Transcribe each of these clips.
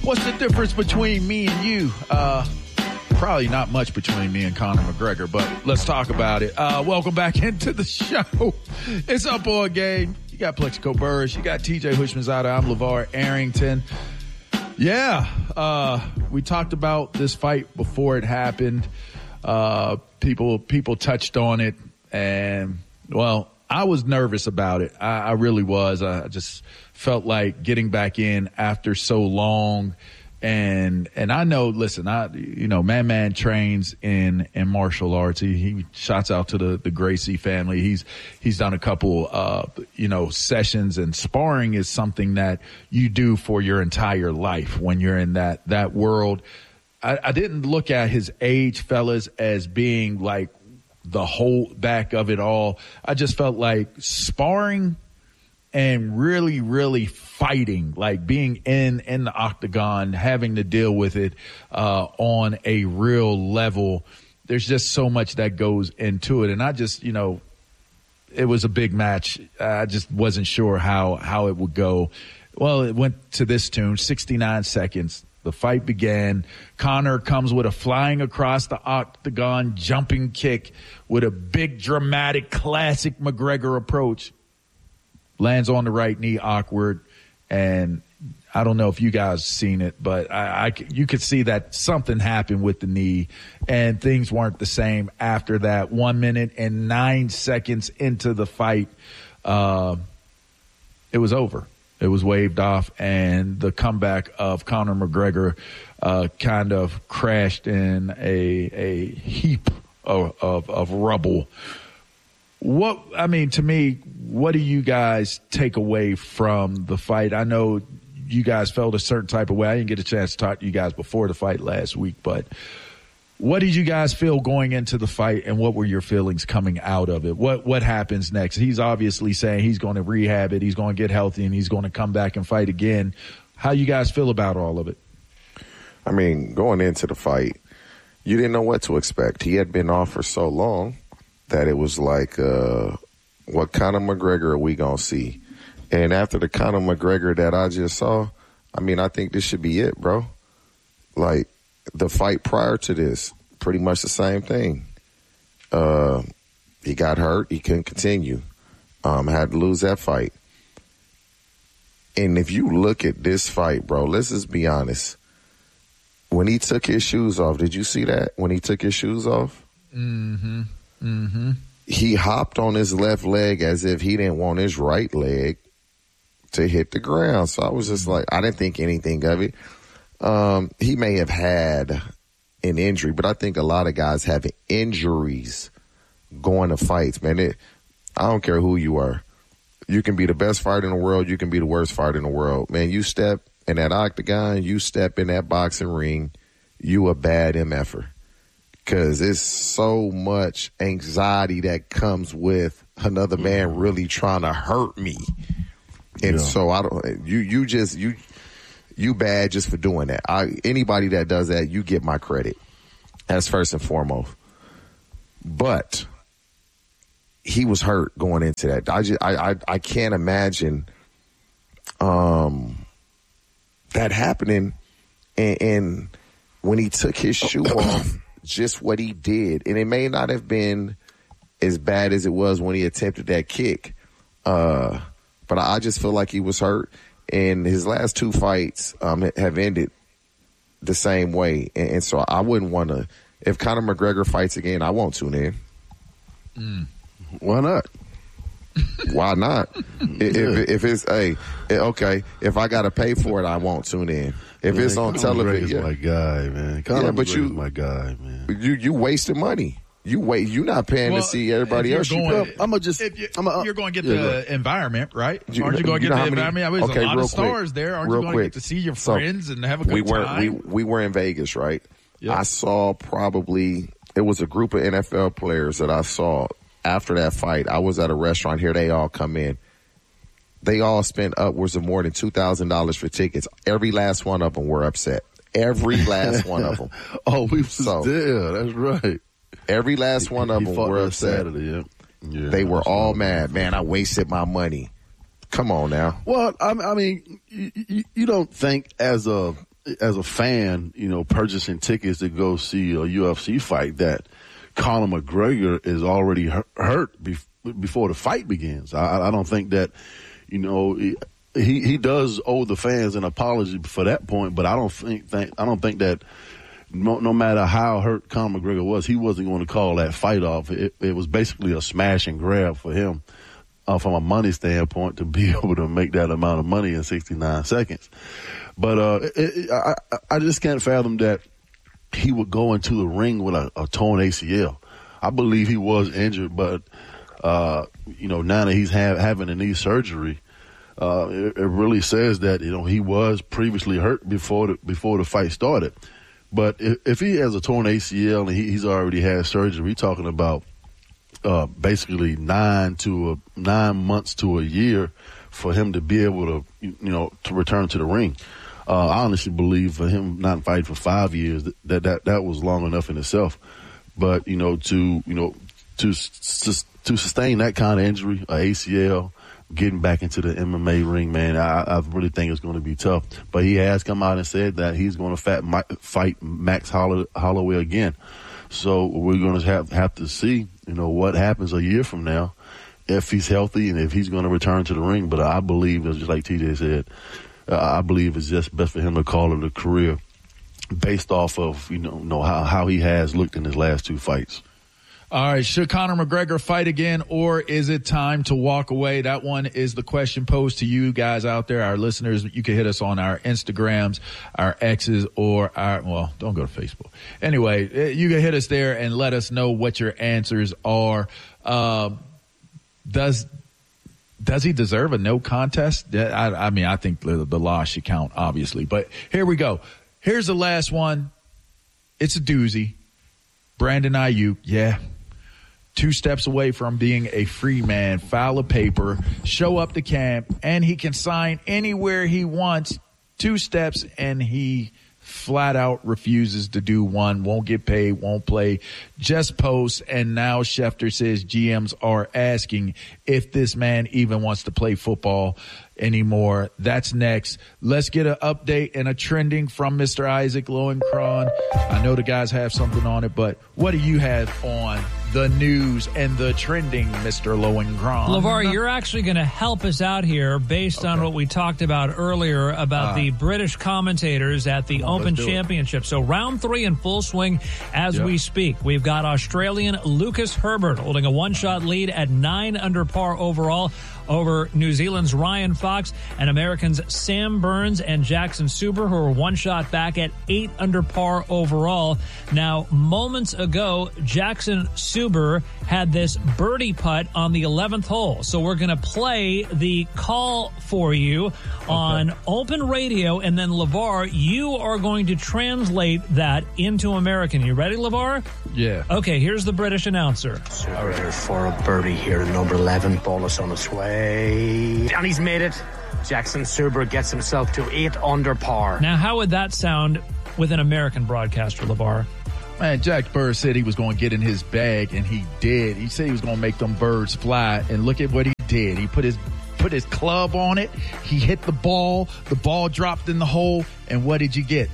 What's the difference between me and you? Probably not much between me and Conor McGregor, but let's talk about it. Welcome back into the show. It's Up On Game. You got Plexico Burris. You got TJ Hushmanzada. I'm LeVar Arrington. Yeah, we talked about this fight before it happened. People touched on it, and, well, I was nervous about it. I really was. I just felt like getting back in after so long. And I know, listen, Man trains in martial arts. He shouts out to the Gracie family. He's done a couple, sessions, and sparring is something that you do for your entire life when you're in that world. I didn't look at his age, fellas, as being like the whole back of it all. I just felt like sparring and really, really fighting, like being in the octagon, having to deal with it on a real level. There's just so much that goes into it. And I just, it was a big match. I just wasn't sure how it would go. Well, it went to this tune, 69 seconds. The fight began. Conor comes with a flying across the octagon jumping kick with a big, dramatic, classic McGregor approach. Lands on the right knee, awkward. And I don't know if you guys seen it, but you could see that something happened with the knee, and things weren't the same after that. 1 minute and 9 seconds into the fight, it was over. It was waved off, and the comeback of Conor McGregor kind of crashed in a heap of rubble. To me, what do you guys take away from the fight? I know you guys felt a certain type of way. I didn't get a chance to talk to you guys before the fight last week, but what did you guys feel going into the fight, and what were your feelings coming out of it? What happens next? He's obviously saying he's going to rehab it, he's going to get healthy, and he's going to come back and fight again. How you guys feel about all of it? I mean, going into the fight, you didn't know what to expect. He had been off for so long that it was like, what Conor McGregor are we going to see? And after the Conor McGregor that I just saw, I think this should be it, bro. Like, the fight prior to this, pretty much the same thing. He got hurt. He couldn't continue. Had to lose that fight. And if you look at this fight, bro, let's just be honest. When he took his shoes off, did you see that? When he took his shoes off? Mm-hmm. Mm-hmm. He hopped on his left leg as if he didn't want his right leg to hit the ground. So I was just like, I didn't think anything of it. He may have had an injury, but I think a lot of guys have injuries going to fights, man. I don't care who you are. You can be the best fighter in the world. You can be the worst fighter in the world. Man, you step in that octagon, you step in that boxing ring, you a bad MFer. Because it's so much anxiety that comes with another man really trying to hurt me. And so I don't, you bad just for doing that. Anybody that does that, you get my credit. That's first and foremost. But he was hurt going into that. I can't imagine that happening. And when he took his shoe off, just what he did, and it may not have been as bad as it was when he attempted that kick. But I just feel like he was hurt. And his last two fights have ended the same way. And so I wouldn't want to, if Conor McGregor fights again, I won't tune in. Why not? Why not? If it's, okay, if I got to pay for it, I won't tune in. If it's on television. My guy, man. Conor McGregor's my guy, man. You wasted money. You're not paying to see everybody else. You're going to get the environment, right? Aren't you going to get the environment? There's a lot of stars there. Aren't you going to get to see your friends and have a good time? We were in Vegas, right? Yep. I saw it was a group of NFL players that I saw after that fight. I was at a restaurant here. They all come in. They all spent upwards of more than $2,000 for tickets. Every last one of them were upset. Every last one of them. That's right. Every last one of them were upset. Saturday, yeah, they were all mad. Man, I wasted my money. Come on now. Well, I mean, you don't think as a as a fan, purchasing tickets to go see a UFC fight, that Conor McGregor is already hurt before the fight begins. I don't think that, he does owe the fans an apology for that point, but I don't think that no matter how hurt Conor McGregor was, he wasn't going to call that fight off. It was basically a smash and grab for him from a money standpoint to be able to make that amount of money in 69 seconds. But I just can't fathom that he would go into the ring with a torn ACL. I believe he was injured, but now that he's having a knee surgery, it really says that he was previously hurt before the fight started. But if he has a torn ACL and he's already had surgery, we're talking about basically 9 months to a year for him to be able to to return to the ring. I honestly believe for him not fighting for 5 years that was long enough in itself. But to sustain that kind of injury, a ACL, getting back into the MMA ring, man, I really think it's going to be tough. But he has come out and said that he's going to fight Max Holloway again. So we're going to have to see, what happens a year from now, if he's healthy and if he's going to return to the ring. But I believe, just like TJ said, I believe it's just best for him to call it a career based off of, how he has looked in his last 2 fights. All right, should Conor McGregor fight again, or is it time to walk away? That one is the question posed to you guys out there, our listeners. You can hit us on our Instagrams, our X's, or don't go to Facebook. Anyway, you can hit us there and let us know what your answers are. Does he deserve a no contest? I think the loss should count, obviously. But here we go. Here's the last one. It's a doozy. Brandon Aiyuk, 2 steps away from being a free man, file a paper, show up to camp, and he can sign anywhere he wants. 2 steps, and he flat out refuses to do one, won't get paid, won't play, just posts. And now Schefter says GMs are asking if this man even wants to play football anymore. That's next. Let's get an update and a trending from Mr. Isaac Lowenkron. I know the guys have something on it, but what do you have on the news and the trending, Mr. Lowenkron? LeVar, you're actually going to help us out here based on what we talked about earlier about the British commentators at the Open Championship. So round 3 in full swing as we speak. We've got Australian Lucas Herbert holding a 1-shot lead at 9 under par overall over New Zealand's Ryan Fox, and Americans Sam Burns and Jackson Suber, who are 1 shot back at 8 under par overall. Now, moments ago, Jackson Suber had this birdie putt on the 11th hole. So we're going to play the call for you on Open Radio, and then, LeVar, you are going to translate that into American. You ready, LeVar? Yeah. Okay, here's the British announcer. Suber for a birdie here at number 11. Ball is on its way. And he's made it. Jackson Suber gets himself to 8 under par. Now, how would that sound with an American broadcaster, LeVar? Man, Jack Bird said he was going to get in his bag, and he did. He said he was going to make them birds fly, and look at what he did. He put his club on it. He hit the ball. The ball dropped in the hole, and what did you get?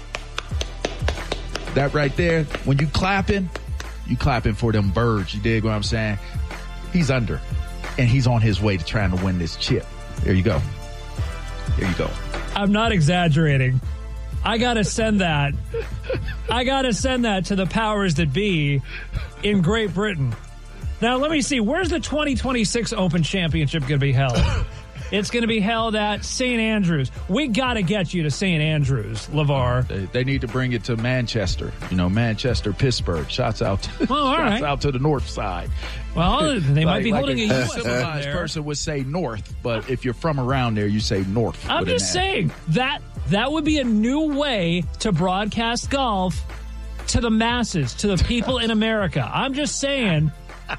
That right there, when you clapping for them birds. You dig what I'm saying? He's under. And he's on his way to trying to win this chip. There you go. There you go. I'm not exaggerating. I got to send that. To the powers that be in Great Britain. Now, let me see. Where's the 2026 Open Championship going to be held? It's going to be held at St. Andrews. We got to get you to St. Andrews, LeVar. They need to bring it to Manchester. Manchester, Pittsburgh. Shouts out. All right. Shouts out to the north side. Well, they might be holding a U.S. civilized person would say north, but if you're from around there, you say north. I'm just saying that would be a new way to broadcast golf to the masses, to the people in America. I'm just saying.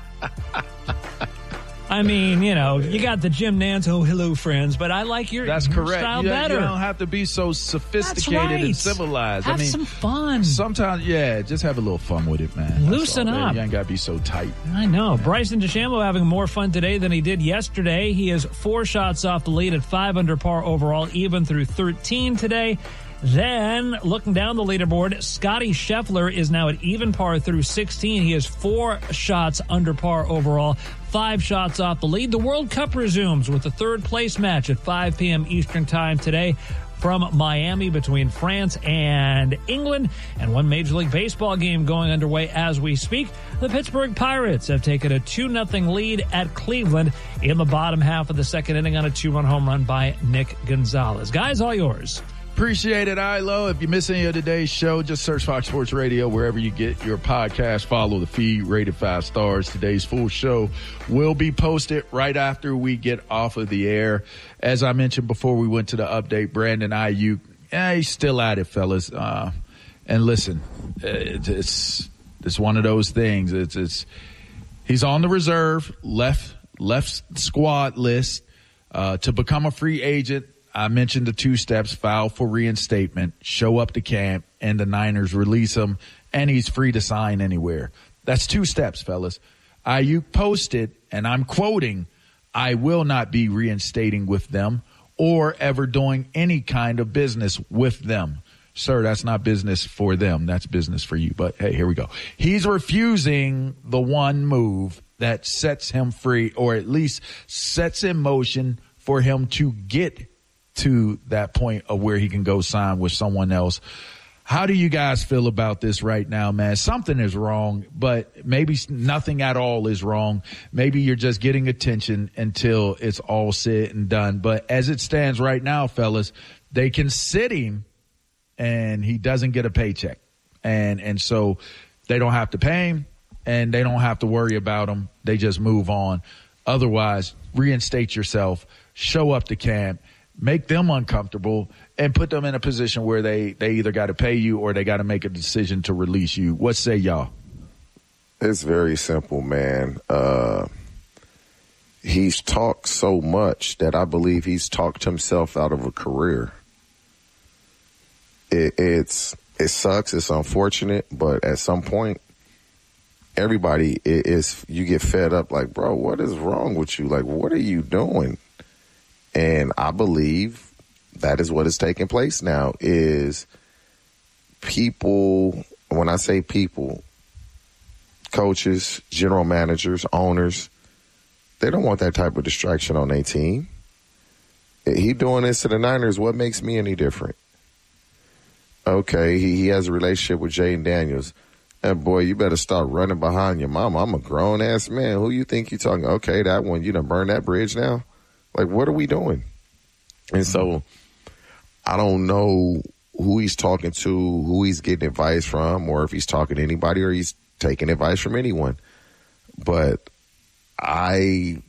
I mean, you got the Jim Nantz, hello, friends, but I like your style better. You don't have to be so sophisticated and civilized. Have some fun. Sometimes, just have a little fun with it, man. Loosen up. You ain't got to be so tight. I know. Bryson DeChambeau having more fun today than he did yesterday. He is 4 shots off the lead at 5 under par overall, even through 13 today. Then, looking down the leaderboard, Scotty Scheffler is now at even par through 16. He is 4 shots under par overall, 5 shots off the lead. The World Cup resumes with the third-place match at 5 p.m. Eastern Time today from Miami between France and England, and one Major League Baseball game going underway as we speak. The Pittsburgh Pirates have taken a 2-0 lead at Cleveland in the bottom half of the second inning on a 2-run home run by Nick Gonzalez. Guys, all yours. Appreciate it, Ilo. If you miss any of today's show, just search Fox Sports Radio wherever you get your podcast. Follow the feed, rated 5 stars. Today's full show will be posted right after we get off of the air. As I mentioned before we went to the update, Brandon Ayuk, he's still at it, fellas. And listen, it's one of those things. He's on the reserve, left squad list to become a free agent. I mentioned the 2 steps: file for reinstatement, show up to camp, and the Niners release him, and he's free to sign anywhere. That's 2 steps, fellas. Ayuk posted, and I'm quoting, "I will not be reinstating with them or ever doing any kind of business with them." Sir, that's not business for them. That's business for you. But, hey, here we go. He's refusing the one move that sets him free, or at least sets in motion for him to get to that point of where he can go sign with someone else. How do you guys feel about this right now, man? Something is wrong, but maybe nothing at all is wrong. Maybe you're just getting attention until it's all said and done. But as it stands right now, fellas, they can sit him and he doesn't get a paycheck. And so they don't have to pay him and they don't have to worry about him. They just move on. Otherwise, reinstate yourself, show up to camp, make them uncomfortable, and put them in a position where they either got to pay you or they got to make a decision to release you. What say y'all? It's very simple, man. He's talked so much that I believe he's talked himself out of a career. It sucks. It's unfortunate, but at some point, everybody you get fed up. Like, bro, what is wrong with you? Like, what are you doing? And I believe that is what is taking place now is people, when I say people, coaches, general managers, owners, they don't want that type of distraction on their team. He doing this to the Niners. What makes me any different? Okay, he has a relationship with Jaden Daniels. And boy, you better start running behind your mama. I'm a grown-ass man. Who you think you talking? Okay, that one, you done burned that bridge now? Like, what are we doing? And so I don't know who he's talking to, who he's getting advice from, or if he's talking to anybody or he's taking advice from anyone. But if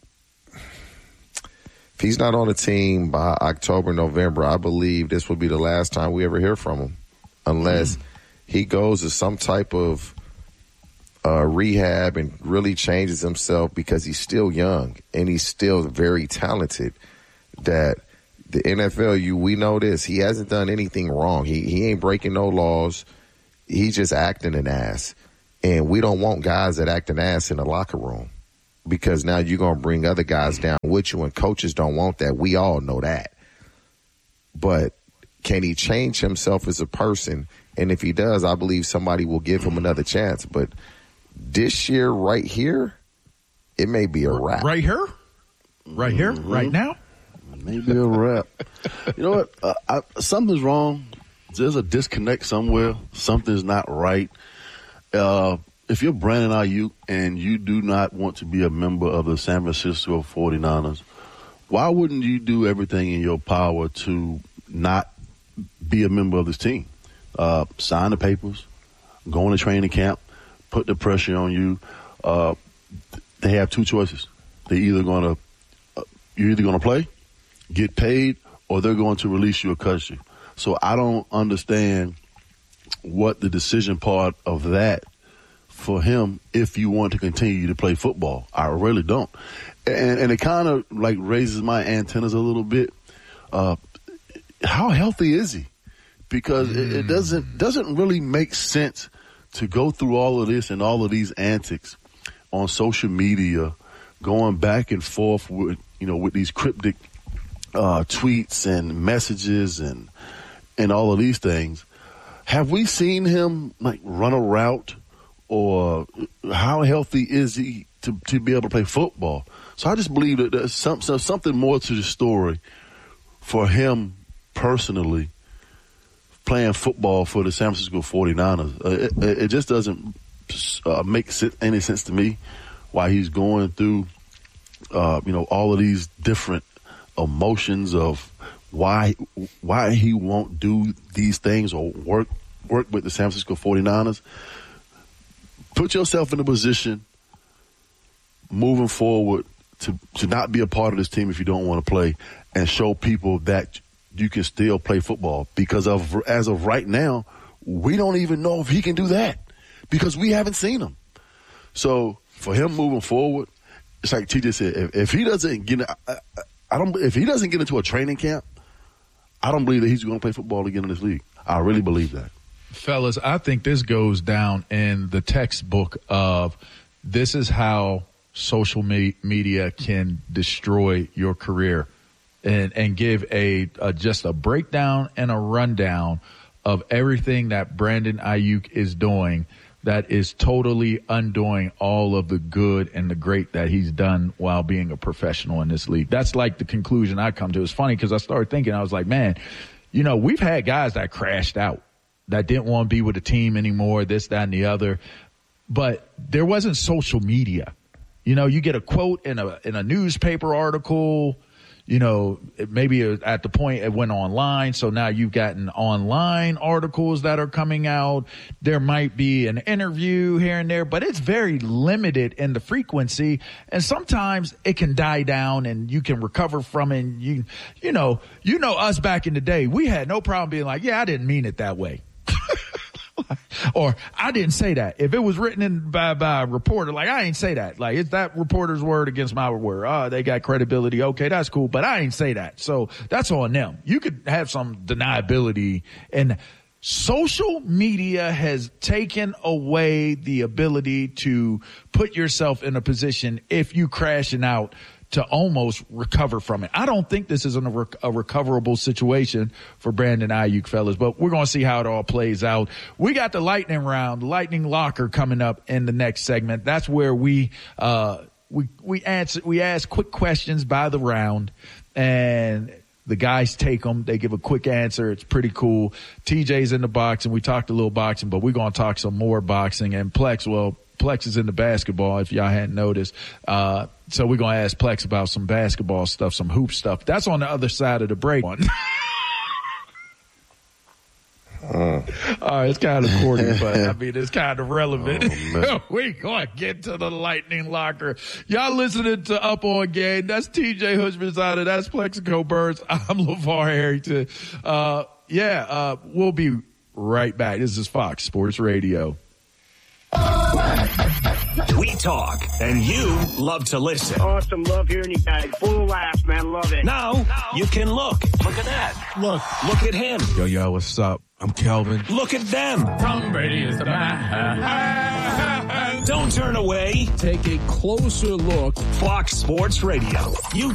he's not on the team by October, November, I believe this will be the last time we ever hear from him unless he goes to some type of rehab and really changes himself because he's still young and he's still very talented. That the NFL, we know this. He hasn't done anything wrong. He ain't breaking no laws. He's just acting an ass. And we don't want guys that act an ass in the locker room because now you're going to bring other guys down with you, and coaches don't want that. We all know that. But can he change himself as a person? And if he does, I believe somebody will give him another chance. But this year right here, it may be a wrap. Right here? Right here? Mm-hmm. Right now? Maybe a wrap. You know what? Something's wrong. There's a disconnect somewhere. Something's not right. If you're Brandon Ayuk and you do not want to be a member of the San Francisco 49ers, why wouldn't you do everything in your power to not be a member of this team? Sign the papers, go on to training camp, put the pressure on you. They have 2 choices. You're either going to play, get paid, or they're going to release you or cut you. So I don't understand what the decision part of that for him if you want to continue to play football. I really don't. And it kind of like raises my antennas a little bit. How healthy is he? Because it doesn't really make sense to go through all of this and all of these antics on social media, going back and forth with these cryptic tweets and messages, and and all of these things, have we seen him like run a route, or how healthy is he to be able to play football? So I just believe that there's something more to the story for him personally playing football for the San Francisco 49ers. It just doesn't make any sense to me why he's going through, all of these different emotions of why he won't do these things or work with the San Francisco 49ers. Put yourself in a position moving forward to not be a part of this team if you don't want to play, and show people that you can still play football. Because as of right now, we don't even know if he can do that because we haven't seen him. So for him moving forward, it's like TJ said, if he doesn't get into a training camp, I don't believe that he's going to play football again in this league. I really believe that. Fellas, I think this goes down in the textbook of this is how social media can destroy your career, and give just a breakdown and a rundown of everything that Brandon Aiyuk is doing that is totally undoing all of the good and the great that he's done while being a professional in this league. That's like the conclusion I come to. It's funny because I started thinking, I was like, man, we've had guys that crashed out, that didn't want to be with the team anymore, this, that, and the other. But there wasn't social media. You get a quote in a newspaper article, maybe at the point it went online. So now you've gotten online articles that are coming out. There might be an interview here and there, but it's very limited in the frequency. And sometimes it can die down and you can recover from it. And you know us back in the day, we had no problem being like, yeah, I didn't mean it that way. Or I didn't say that. If it was written in by a reporter, like, I ain't say that. Like, it's that reporter's word against my word. Oh, they got credibility. Okay, that's cool. But I ain't say that. So that's on them. You could have some deniability. And social media has taken away the ability to put yourself in a position, if you crashing out, to almost recover from it. I don't think this is a recoverable situation for Brandon Aiyuk, fellas, but we're going to see how it all plays out. We got the lightning round, the lightning locker coming up in the next segment. That's where we ask quick questions by the round, and the guys take them. They give a quick answer. It's pretty cool. TJ's in the boxing. We talked a little boxing, but we're going to talk some more boxing. And Plex is in the basketball, if y'all hadn't noticed. So we're going to ask Plex about some basketball stuff, some hoop stuff. That's on the other side of the break. All right, it's kind of corny, but I mean, it's kind of relevant. We're going to get to the lightning locker. Y'all listening to Up On Game. That's TJ Hutchinson. That's Plexico Burns. I'm LeVar Harrington. We'll be right back. This is Fox Sports Radio. We talk, and you love to listen. Awesome. Love hearing you guys. Full of laughs, man. Love it. Now you can look. Look at that. Look at him. Yo, what's up? I'm Kelvin. Look at them. Tom Brady is the man. Don't turn away. Take a closer look. Fox Sports Radio. You